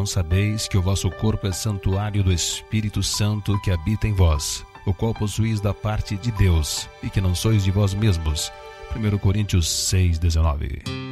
não sabeis que o vosso corpo é santuário do Espírito Santo que habita em vós, o qual possuís da parte de Deus, e que não sois de vós mesmos? 1 Coríntios 6:19.